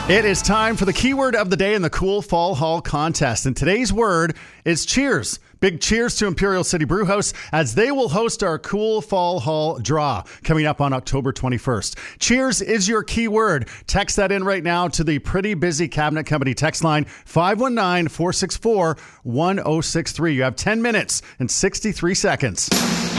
It is time for the keyword of the day in the Cool Fall Hall contest. And today's word is cheers. Big cheers to Imperial City Brewhouse as they will host our Cool Fall Hall draw coming up on October 21st. Cheers is your keyword. Text that in right now to the Pretty Busy Cabinet Company text line 519-464-1063. You have 10 minutes and 63 seconds.